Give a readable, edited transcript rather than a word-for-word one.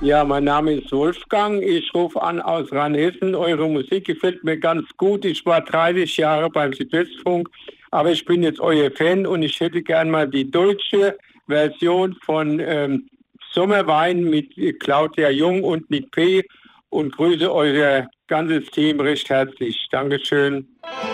Ja, mein Name ist Wolfgang. Ich rufe an aus Rheinhessen. Eure Musik gefällt mir ganz gut. Ich war 30 Jahre beim Südwestfunk, aber ich bin jetzt euer Fan und ich hätte gern mal die deutsche Version von Sommerwein mit Claudia Jung und Nick P. und grüße euer ganzes Team recht herzlich. Dankeschön.